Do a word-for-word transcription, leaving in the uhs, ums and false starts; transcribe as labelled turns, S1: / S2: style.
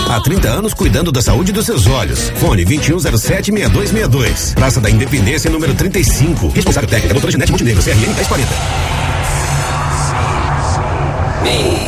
S1: Há trinta anos cuidando da saúde dos seus olhos. Fone vinte e um zero sete, seis dois seis dois. Praça da Independência, número trinta e cinco. Responsável técnica, doutora Janete Montenegro, C R M dez quarenta.